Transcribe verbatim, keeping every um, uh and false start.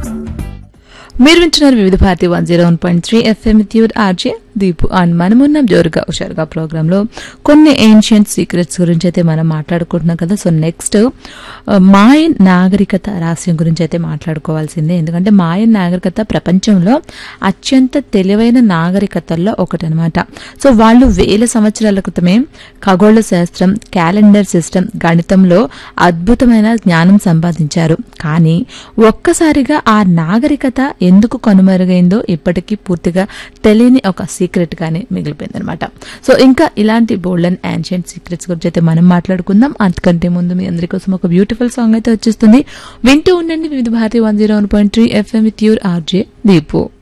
మీరు వింటున్నారు వివిధ Bharati one zero one point three FM with your RJ Deepu and మనమున్న జోరుగా హుషారుగా ప్రోగ్రామ్ లో కొన్ని ఏన్షియంట్ సీక్రెట్స్ గురించి అయితే మనం మాట్లాడుకుంటున్నాం కదా. సో నెక్స్ట్ మాయన్ నాగరికత రహస్యం గురించి అయితే మాట్లాడుకోవాల్సిందే. ఎందుకంటే మాయన్ నాగరికత ప్రపంచంలో అత్యంత తెలివైన నాగరికతల్లో ఒకటనమాట. సో వాళ్ళు వేల సంవత్సరాల క్రితమే ఖగోళ శాస్త్రం, క్యాలెండర్ సిస్టమ్, గణితంలో అద్భుతమైన జ్ఞానం సంపాదించారు. కానీ ఒక్కసారిగా ఆ నాగరికత ఎందుకు కనుమరుగైందో ఇప్పటికీ పూర్తిగా తెలియని ఒక సీక్రెట్ గానే మిగిలిపోయిందనమాట. సో ఇంకా ఇలాంటి బోల్డ్ అండ్ యాన్షియంట్ సీక్రెట్స్ గురించి అయితే మనం మాట్లాడుకుందాం. అంతకంటే ముందు మీ అందరి కోసం ఒక బ్యూటిఫుల్ సాంగ్ అయితే వచ్చేస్తుంది. వింటూ ఉండండి వివిధ Bharati one zero one point three FM with your RJ Deepu.